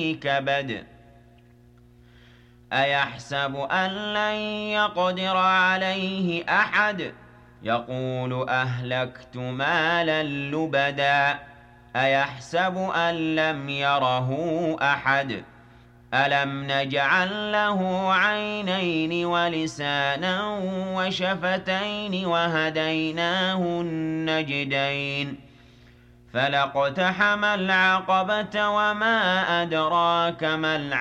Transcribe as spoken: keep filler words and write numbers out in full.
كبد أيحسب أن لن يقدر عليه أحد يقول أهلكت مالا لبدا أيحسب أن لم يره أحد ألم نجعل له عينين ولسانا وشفتين وهديناه النجدين فلاقتحم العقبة وما أدراك ما العقبة